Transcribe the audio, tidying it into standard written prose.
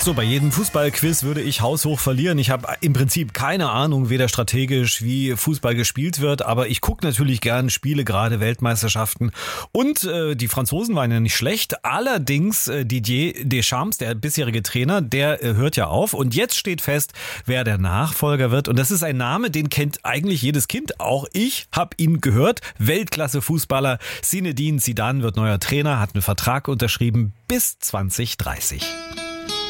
So, bei jedem Fußballquiz würde ich haushoch verlieren. Ich habe im Prinzip keine Ahnung, weder strategisch, wie Fußball gespielt wird, aber ich gucke natürlich gern Spiele, gerade Weltmeisterschaften. Und die Franzosen waren ja nicht schlecht. Allerdings Didier Deschamps, der bisherige Trainer, der hört ja auf. Und jetzt steht fest, wer der Nachfolger wird. Und das ist ein Name, den kennt eigentlich jedes Kind. Auch ich habe ihn gehört. Weltklasse-Fußballer Zinedine Zidane wird neuer Trainer, hat einen Vertrag unterschrieben bis 2030.